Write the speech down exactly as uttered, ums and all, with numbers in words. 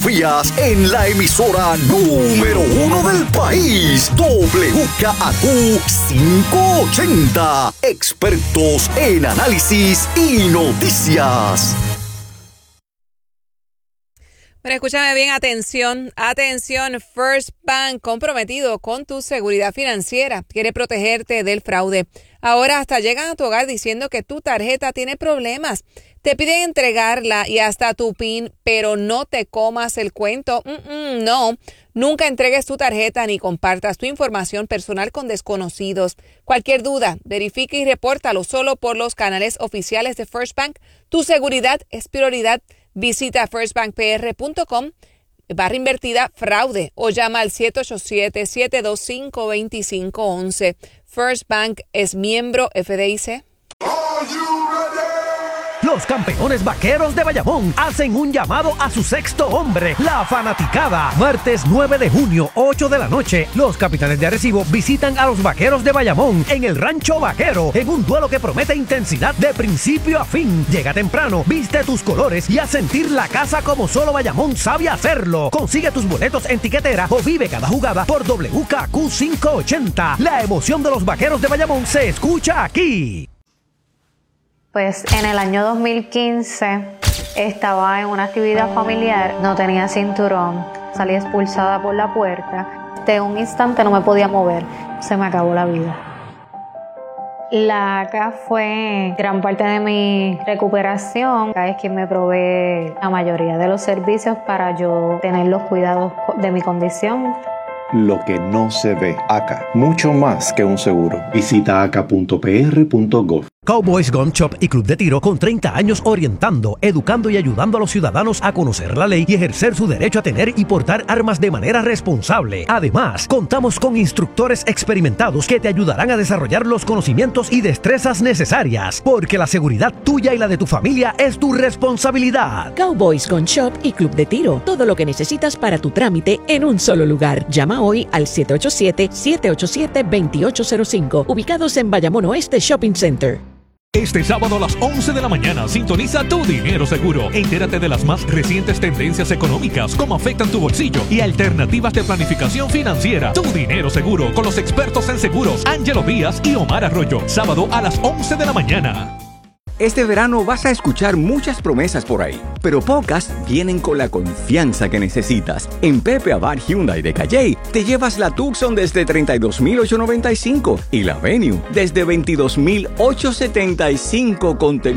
confías en la emisora número uno del país, W K Q quinientos ochenta, expertos en análisis y noticias. Bueno, escúchame bien, atención, atención, First Bank, comprometido con tu seguridad financiera, quiere protegerte del fraude. Ahora hasta llegan a tu hogar diciendo que tu tarjeta tiene problemas. Te piden entregarla y hasta tu PIN, pero no te comas el cuento. Mm-mm, no, nunca entregues tu tarjeta ni compartas tu información personal con desconocidos. Cualquier duda, verifica y repórtalo solo por los canales oficiales de First Bank. Tu seguridad es prioridad. Visita first bank p r punto com, barra invertida fraude, o llama al siete ocho siete, siete dos cinco, dos cinco uno uno. First Bank es miembro F D I C. Los campeones vaqueros de Bayamón hacen un llamado a su sexto hombre, la fanaticada. Martes nueve de junio, ocho de la noche, los capitanes de Arecibo visitan a los vaqueros de Bayamón en el Rancho Vaquero, en un duelo que promete intensidad de principio a fin. Llega temprano, viste tus colores y a sentir la casa como solo Bayamón sabe hacerlo. Consigue tus boletos en tiquetera o vive cada jugada por W K Q quinientos ochenta. La emoción de los vaqueros de Bayamón se escucha aquí. Pues en el año dos mil quince estaba en una actividad familiar, no tenía cinturón, salí expulsada por la puerta. De un instante no me podía mover, se me acabó la vida. La A C A fue gran parte de mi recuperación. A C A es quien me provee la mayoría de los servicios para yo tener los cuidados de mi condición. Lo que no se ve. A C A, mucho más que un seguro. Visita a c a punto p r punto gov. Cowboys Gun Shop y Club de Tiro con treinta años orientando, educando y ayudando a los ciudadanos a conocer la ley y ejercer su derecho a tener y portar armas de manera responsable. Además, contamos con instructores experimentados que te ayudarán a desarrollar los conocimientos y destrezas necesarias, porque la seguridad tuya y la de tu familia es tu responsabilidad. Cowboys Gun Shop y Club de Tiro, todo lo que necesitas para tu trámite en un solo lugar. Llama hoy al siete ocho siete, siete ocho siete, dos ocho cero cinco, ubicados en Bayamón Oeste Shopping Center. Este sábado a las once de la mañana sintoniza Tu Dinero Seguro. Entérate de las más recientes tendencias económicas, cómo afectan tu bolsillo y alternativas de planificación financiera. Tu Dinero Seguro con los expertos en seguros Ángelo Díaz y Omar Arroyo. Sábado a las once de la mañana. Este verano vas a escuchar muchas promesas por ahí, pero pocas vienen con la confianza que necesitas. En Pepe Abad Hyundai de Calley te llevas la Tucson desde treinta y dos mil ochocientos noventa y cinco y la Venue desde veintidós mil ochocientos setenta y cinco con